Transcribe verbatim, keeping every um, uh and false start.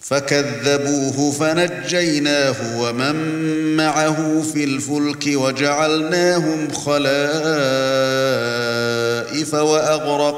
فكذبوه فنجيناه ومن معه في الفلك وجعلناهم خلائف وأغرقنا